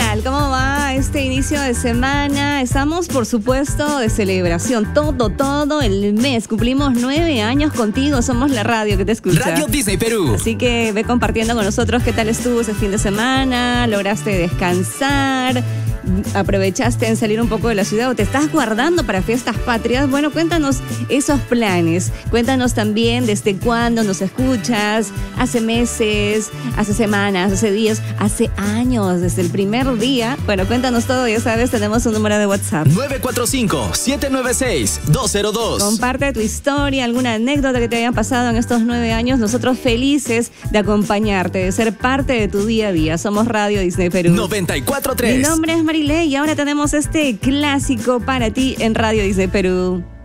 tal? ¿Cómo va este inicio de semana? Estamos, por supuesto, de celebración. Todo el mes. Cumplimos 9 años contigo. Somos la radio que te escucha. Radio Disney Perú. Así que ve compartiendo con nosotros qué tal estuvo ese fin de semana. ¿Lograste descansar? ¿Aprovechaste en salir un poco de la ciudad o te estás guardando para fiestas patrias? Bueno, cuéntanos esos planes. Cuéntanos también desde cuándo nos escuchas. Hace meses, hace semanas, hace días, hace años, desde el primer día. Bueno, cuéntanos todo, ya sabes, tenemos un número de WhatsApp. 945-796-202. Comparte tu historia, alguna anécdota que te hayan pasado en estos 9 años. Nosotros felices de acompañarte, de ser parte de tu día a día. Somos Radio Disney Perú 94.3. Mi nombre es Marilei y ahora tenemos este clásico para ti en Radio Disney Perú.